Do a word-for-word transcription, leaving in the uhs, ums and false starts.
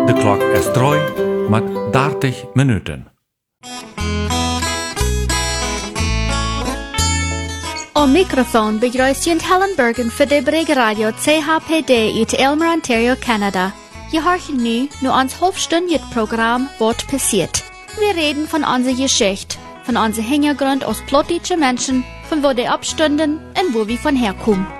De klok is droi met dertig minuten. Am Mikrofon begrüßt Jent Helen Bergen für die Brig Radio C H P D uit Aylmer, Ontario, Canada. Je horchen nu nur ans halbstündiges Programm Wort passiert. Wir reden von unserer Geschichte, von unserem Hintergrund als plottische Menschen, von wo die abstünden und wo wir von herkommen.